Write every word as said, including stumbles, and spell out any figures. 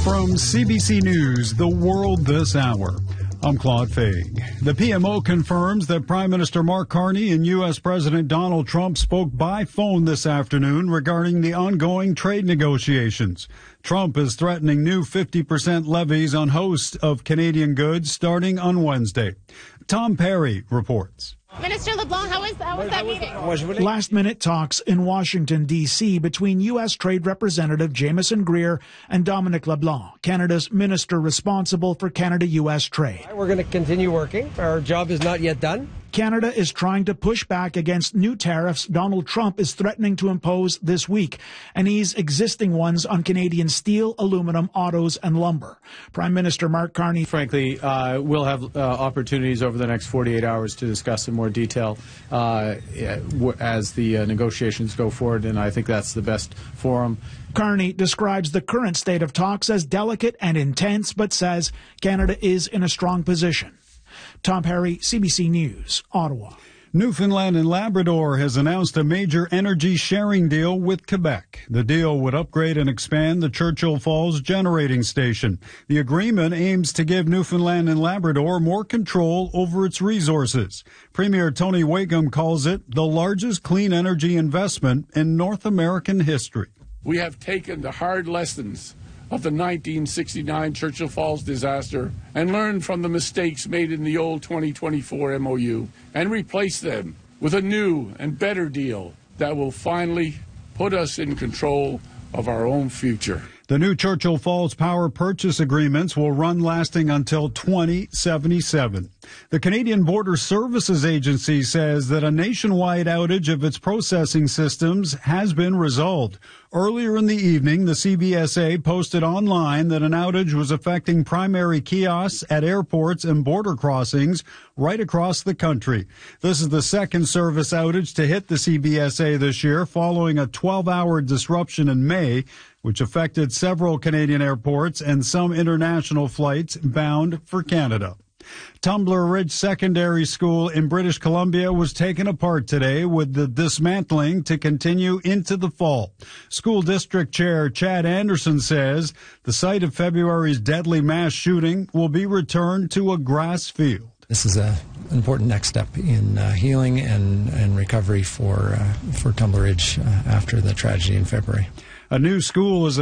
From C B C News, The World This Hour, I'm Claude Faig. The P M O confirms that Prime Minister Mark Carney and U S. President Donald Trump spoke by phone this afternoon regarding the ongoing trade negotiations. Trump is threatening new fifty percent levies on hosts of Canadian goods starting on Wednesday. Tom Perry reports. Minister LeBlanc, how was, how was that meeting? Last-minute talks in Washington, D C between U S. Trade Representative Jameson Greer and Dominic LeBlanc, Canada's minister responsible for Canada-U S trade. We're going to continue working. Our job is not yet done. Canada is trying to push back against new tariffs Donald Trump is threatening to impose this week and ease existing ones on Canadian steel, aluminum, autos, and lumber. Prime Minister Mark Carney. Frankly, uh, we'll have uh, opportunities over the next forty-eight hours to discuss in more detail uh, as the uh, negotiations go forward, and I think that's the best forum. Carney describes the current state of talks as delicate and intense, but says Canada is in a strong position. Tom Perry, C B C News, Ottawa. Newfoundland and Labrador has announced a major energy sharing deal with Quebec. The deal would upgrade and expand the Churchill Falls generating station. The agreement aims to give Newfoundland and Labrador more control over its resources. Premier Tony Wakeham calls it the largest clean energy investment in North American history. We have taken the hard lessons of the nineteen sixty-nine Churchill Falls disaster and learned from the mistakes made in the old twenty twenty-four M O U and replaced them with a new and better deal that will finally put us in control of our own future. The new Churchill Falls power purchase agreements will run lasting until twenty seventy-seven. The Canadian Border Services Agency says that a nationwide outage of its processing systems has been resolved. Earlier in the evening, the C B S A posted online that an outage was affecting primary kiosks at airports and border crossings right across the country. This is the second service outage to hit the C B S A this year, following a twelve-hour disruption in May, which affected several Canadian airports and some international flights bound for Canada. Tumbler Ridge Secondary School in British Columbia was taken apart today, with the dismantling to continue into the fall. School District Chair Chad Anderson says the site of February's deadly mass shooting will be returned to a grass field. This is a, an important next step in uh, healing and, and recovery for, uh, for Tumbler Ridge uh, after the tragedy in February. A new school is